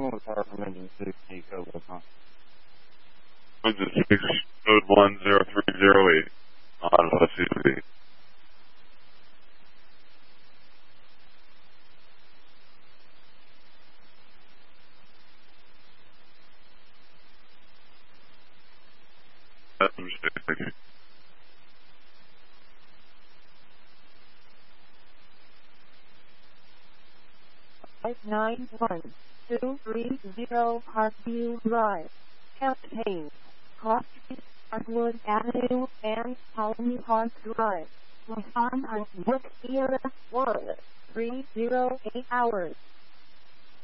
was far from engine safety code was, huh? Engine 6, code 10308 on CMV. That's a mistake, thank you. 591230 Parkview Drive, Hampton, Cross Street, Hardwood Avenue, and Colony Park Drive. Respond on Book Sierra 1308 hours.